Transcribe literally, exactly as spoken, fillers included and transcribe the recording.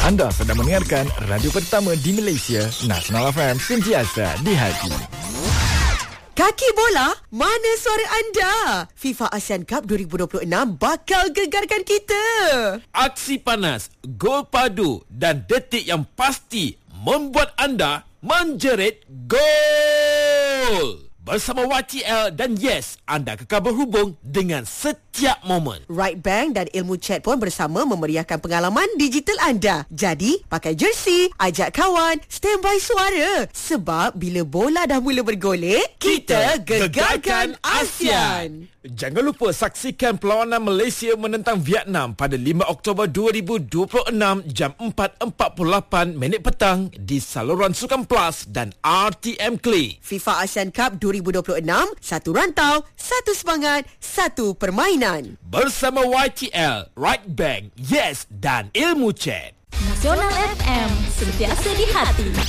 Anda sedang mendengarkan radio pertama di Malaysia, Nasional F M, sentiasa di hati. Kaki bola, mana suara anda? FIFA Asian Cup dua ribu dua puluh enam bakal gegarkan kita. Aksi panas, gol padu dan detik yang pasti membuat anda menjerit gol. Bersama Y T L dan Yes, anda kekal berhubung dengan setiap momen. Right Bank dan Ilmu Chat pun bersama memeriahkan pengalaman digital anda. Jadi, pakai jersey, ajak kawan, standby suara. Sebab bila bola dah mula bergolek, kita gegarkan ASEAN. Jangan lupa saksikan perlawanan Malaysia menentang Vietnam pada lima Oktober dua ribu dua puluh enam jam empat empat puluh lapan minit petang di saluran Sukan Plus dan R T M Klik. FIFA Asian Cup dua ribu dua puluh enam, satu rantau, satu semangat, satu permainan. Bersama Y T L, Right Bank, Yes dan Ilmu Chat. Nasional F M, sentiasa di hati.